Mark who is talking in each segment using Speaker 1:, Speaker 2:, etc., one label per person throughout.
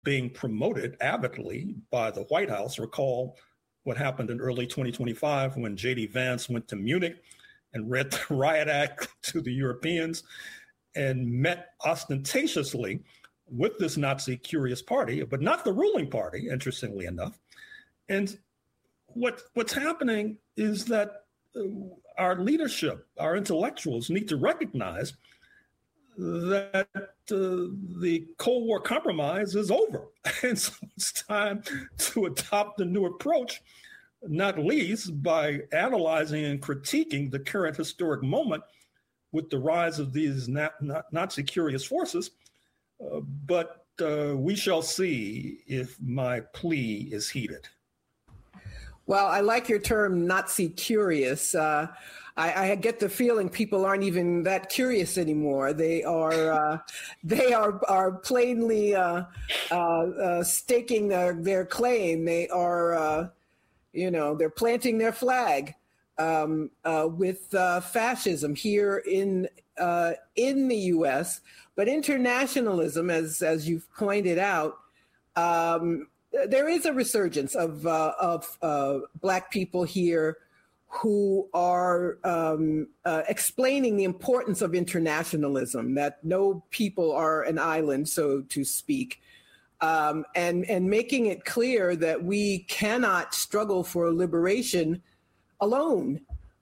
Speaker 1: being promoted avidly by the White House. Recall what happened in early 2025 when J.D. Vance went to Munich and read the Riot Act to the Europeans and met ostentatiously with this Nazi curious party, but not the ruling party, interestingly enough. And what's happening is that our leadership, our intellectuals need to recognize that the Cold War compromise is over. And so it's time to adopt a new approach, not least by analyzing and critiquing the current historic moment with the rise of these Nazi curious forces. But we shall see if my plea is heeded.
Speaker 2: Well, I like your term Nazi curious. I get the feeling people aren't even that curious anymore. They are plainly staking their claim. They are, they're planting their flag with fascism here in the U.S. But internationalism, as you've pointed out, there is a resurgence of Black people here who are explaining the importance of internationalism, that no people are an island, so to speak, and making it clear that we cannot struggle for liberation alone.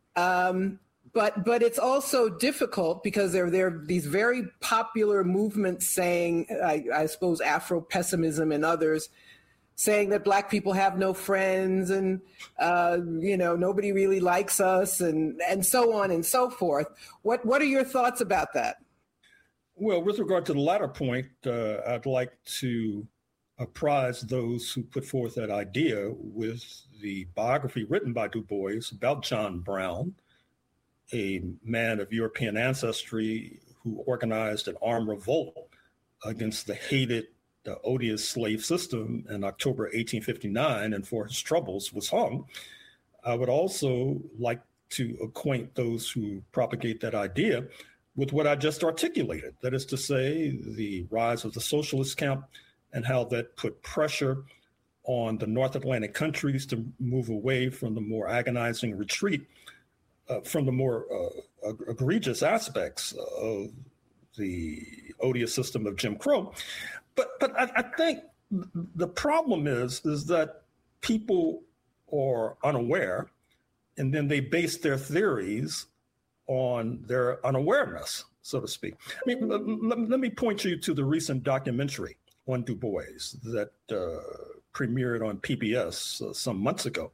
Speaker 2: But it's also difficult because there are these very popular movements saying, I suppose Afro-pessimism and others, saying that Black people have no friends and, nobody really likes us and so on and so forth. What are your thoughts about that?
Speaker 1: Well, with regard to the latter point, I'd like to apprise those who put forth that idea with the biography written by Du Bois about John Brown, a man of European ancestry who organized an armed revolt against the hated, odious slave system in October 1859, and for his troubles was hung. I would also like to acquaint those who propagate that idea with what I just articulated. That is to say, the rise of the socialist camp and how that put pressure on the North Atlantic countries to move away from the more agonizing retreat from the more egregious aspects of the odious system of Jim Crow. But I think the problem is that people are unaware, and then they base their theories on their unawareness, so to speak. I mean, let me point you to the recent documentary on Du Bois that premiered on PBS some months ago.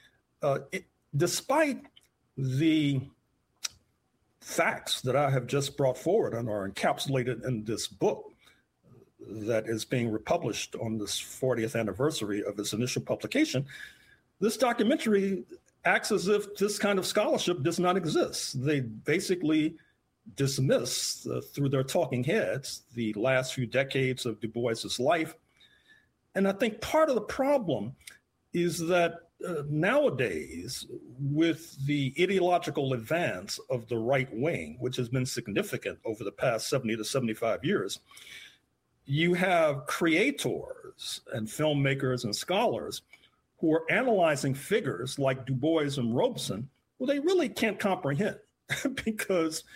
Speaker 1: Despite the facts that I have just brought forward and are encapsulated in this book that is being republished on this 40th anniversary of its initial publication, this documentary acts as if this kind of scholarship does not exist. They basically dismiss through their talking heads the last few decades of Du Bois's life. And I think part of the problem is that nowadays, with the ideological advance of the right wing, which has been significant over the past 70 to 75 years, you have creators and filmmakers and scholars who are analyzing figures like Du Bois and Robeson, who they really can't comprehend because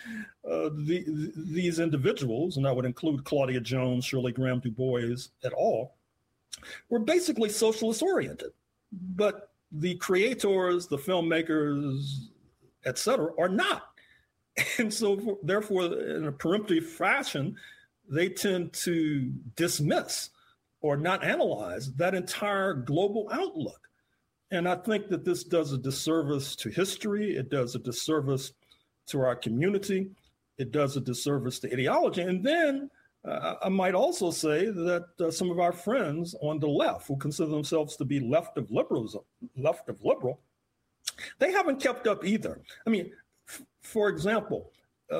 Speaker 1: these individuals, and I would include Claudia Jones, Shirley Graham Du Bois et al., were basically socialist oriented. But the creators, the filmmakers, et cetera, are not. And so therefore, in a peremptory fashion, they tend to dismiss or not analyze that entire global outlook. And I think that this does a disservice to history. It does a disservice to our community. It does a disservice to ideology. And then I might also say that some of our friends on the left who consider themselves to be left of liberal, they haven't kept up either. I mean, for example,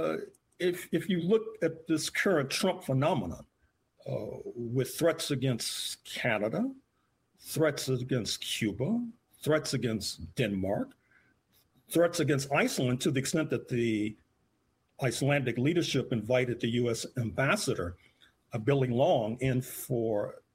Speaker 1: if you look at this current Trump phenomenon with threats against Canada, threats against Cuba, threats against Denmark, threats against Iceland, to the extent that the Icelandic leadership invited the U.S. ambassador, Billy Long, in for